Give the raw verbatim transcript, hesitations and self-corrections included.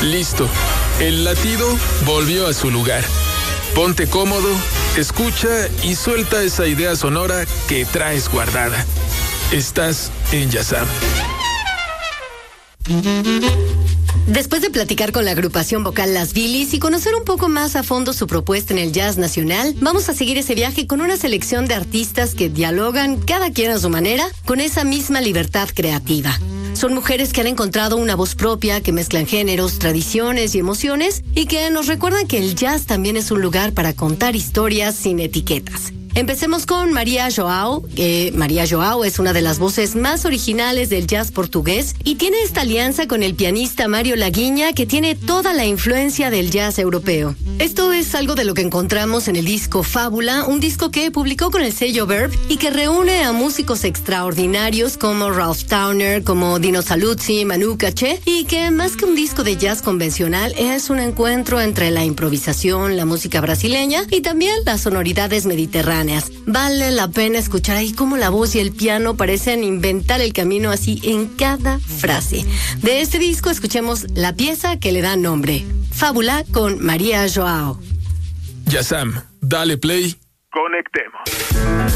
Listo. El latido volvió a su lugar. Ponte cómodo, escucha y suelta esa idea sonora que traes guardada. Estás en Yazam. Después de platicar con la agrupación vocal Las Billys y conocer un poco más a fondo su propuesta en el jazz nacional, vamos a seguir ese viaje con una selección de artistas que dialogan, cada quien a su manera, con esa misma libertad creativa. Son mujeres que han encontrado una voz propia, que mezclan géneros, tradiciones y emociones, y que nos recuerdan que el jazz también es un lugar para contar historias sin etiquetas. Empecemos con Maria João. Eh, Maria João es una de las voces más originales del jazz portugués y tiene esta alianza con el pianista Mário Laguinha, que tiene toda la influencia del jazz europeo. Esto es algo de lo que encontramos en el disco Fábula, un disco que publicó con el sello Verb y que reúne a músicos extraordinarios como Ralph Towner, como Dino Saluzzi, Manu Katché, y que más que un disco de jazz convencional es un encuentro entre la improvisación, la música brasileña y también las sonoridades mediterráneas. Vale la pena escuchar ahí cómo la voz y el piano parecen inventar el camino así en cada frase. De este disco escuchemos la pieza que le da nombre, Fábula, con Maria João. Yazam, dale play. Conectemos.